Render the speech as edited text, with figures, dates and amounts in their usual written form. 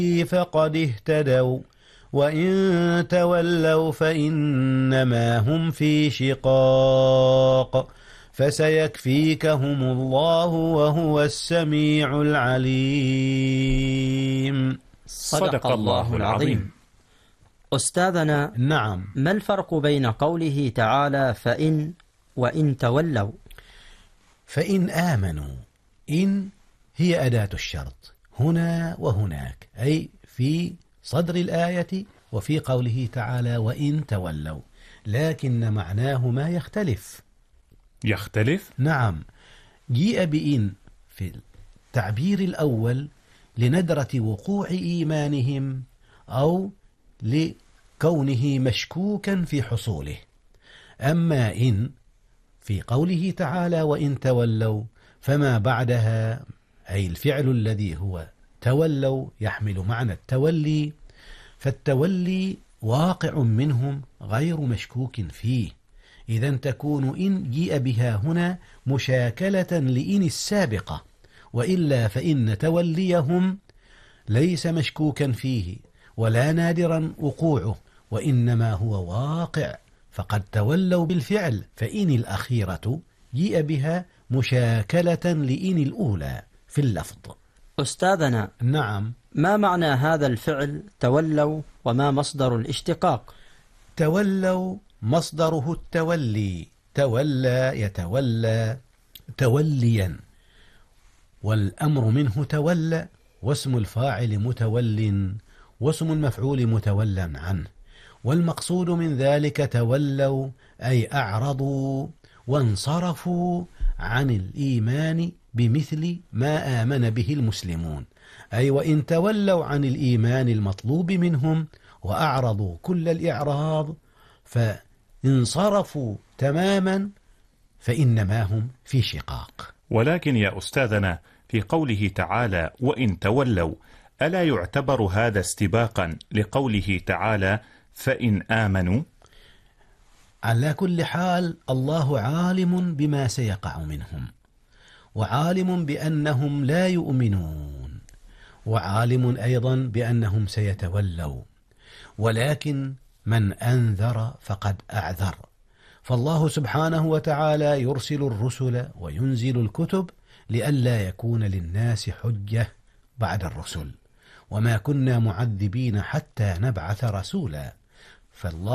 فقد اهتدوا وإن تولوا فإنما هم في شقاق فسيكفيكهم الله وهو السميع العليم. صدق الله العظيم. أستاذنا، نعم، ما الفرق بين قوله تعالى فإن وإن تولوا؟ فإن آمنوا، إن هي أداة الشرط هنا وهناك، أي في صدر الآية وفي قوله تعالى وإن تولوا، لكن معناهما يختلف. نعم، جيء بإن في التعبير الأول لندرة وقوع إيمانهم أو لكونه مشكوكا في حصوله، أما إن في قوله تعالى وإن تولوا فما بعدها أي الفعل الذي هو تولوا يحمل معنى التولي، فالتولي واقع منهم غير مشكوك فيه، إذا تكون إن جيء بها هنا مشاكلة لإن السابقة، وإلا فإن توليهم ليس مشكوكا فيه ولا نادرا وقوعه، وإنما هو واقع، فقد تولوا بالفعل، فإن الأخيرة جيء بها مشاكلة لإن الأولى في اللفظ. أستاذنا، نعم، ما معنى هذا الفعل تولوا وما مصدر الاشتقاق؟ تولوا مصدره التولي، تولى يتولى توليا، والأمر منه تولى، واسم الفاعل متول، واسم المفعول متولى عنه، والمقصود من ذلك تولوا أي أعرضوا وانصرفوا عن الإيمان بمثل ما آمن به المسلمون، أي وإن تولوا عن الإيمان المطلوب منهم وأعرضوا كل الإعراض فانصرفوا تماما فإنما هم في شقاق. ولكن يا أستاذنا، في قوله تعالى وإن تولوا، ألا يعتبر هذا استباقا لقوله تعالى فإن آمنوا؟ على كل حال الله عالم بما سيقع منهم، وعالم بأنهم لا يؤمنون، وعالم أيضا بأنهم سيتولوا، ولكن من أنذر فقد أعذر، فالله سبحانه وتعالى يرسل الرسل وينزل الكتب لئلا يكون للناس حجة بعد الرسل، وما كنا معذبين حتى نبعث رسولا، فالله